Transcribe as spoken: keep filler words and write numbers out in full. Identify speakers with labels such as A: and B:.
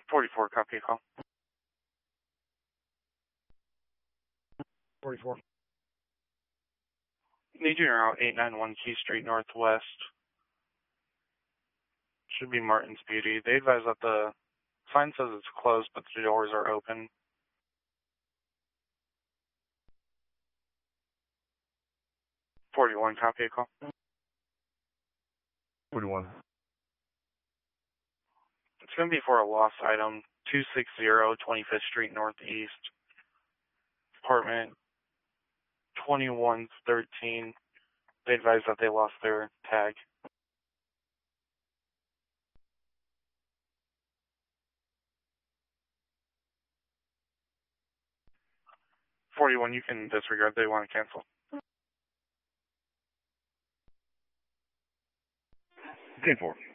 A: forty-four, copy call.
B: forty-four.
A: Need you route eight ninety-one Key Street Northwest. Should be Martin's Beauty. They advise that the sign says it's closed, but the doors are open. forty-one, copy call.
B: forty-one.
A: It's going to be for a lost item, two sixty twenty-fifth Street Northeast, apartment twenty-one thirteen. They advise that they lost their tag. forty-one, you can disregard. They want to cancel.
B: ten four.